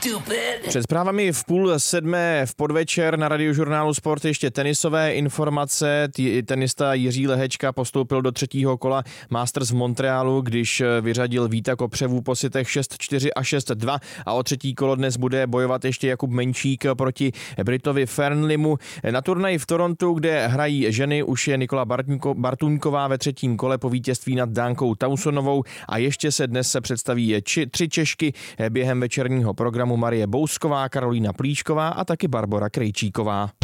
Před zprávami v 6:30 v podvečer na Radiožurnálu Sport ještě tenisové informace. Tenista Jiří Lehečka postoupil do třetího kola Masters v Montrealu, když vyřadil Víta Kopřevu po setech 6-4 a 6-2 a o třetí kolo dnes bude bojovat ještě Jakub Menčík proti Britovi Fernlimu. Na turnaji v Torontu, kde hrají ženy, už je Nikola Bartuňková ve třetím kole po vítězství nad Dánkou Tausonovou a ještě se dnes představí 3 Češky během večerního programu: Marie Bousková, Karolína Plíšková a taky Barbora Krejčíková.